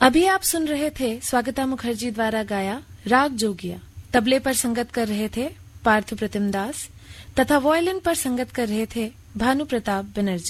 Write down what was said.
अभी आप सुन रहे थे स्वागता मुखर्जी द्वारा गाया राग जोगिया। तबले पर संगत कर रहे थे पार्थ प्रतिम दास तथा वायलिन पर संगत कर रहे थे भानु प्रताप बनर्जी।